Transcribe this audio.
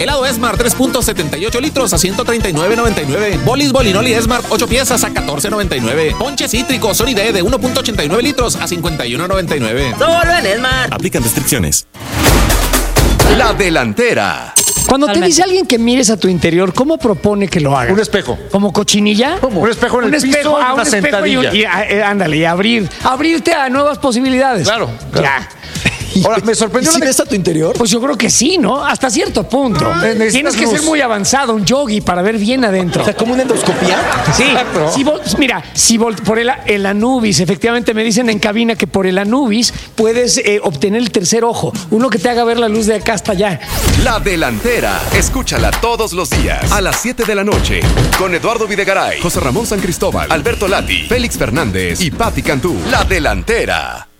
Helado Esmar 3.78 litros a 139.99. Bolis Bolinoli Esmar 8 piezas a 14.99. Ponche cítrico Sonide de 1.89 litros a 51.99. Solo en Esmar. Aplican restricciones. La delantera. Cuando te dice alguien que mires a tu interior, ¿cómo propone que lo hagas? Un espejo. ¿Como cochinilla? Un espejo en el piso, una una sentadilla. Ándale, y abrirte a nuevas posibilidades. Claro. Ya. Ahora, me sorprendió. ¿Y si ves a tu interior? Pues yo creo que sí, ¿no? Hasta cierto punto. Tienes que luz. ser muy avanzado, un yogi, para ver bien adentro. O sea, como una endoscopía. Sí, Exacto. Por el Anubis, efectivamente me dicen en cabina que por el Anubis puedes obtener el tercer ojo, uno que te haga ver la luz de acá hasta allá. La delantera. Escúchala todos los días a las 7 de la noche con Eduardo Videgaray, José Ramón San Cristóbal, Alberto Lati, Félix Fernández y Patti Cantú. La delantera.